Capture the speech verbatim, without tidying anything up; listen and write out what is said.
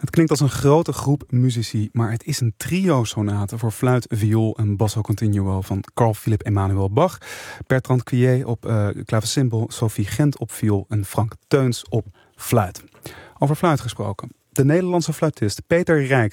Het klinkt als een grote groep muzici, maar het is een trio-sonate voor fluit, viool en basso continuo van Carl Philipp Emanuel Bach, Bertrand Quillet op uh, klavecimbal, Sophie Gent op viool en Frank Teuns op fluit. Over fluit gesproken. De Nederlandse fluitist Peter Rijks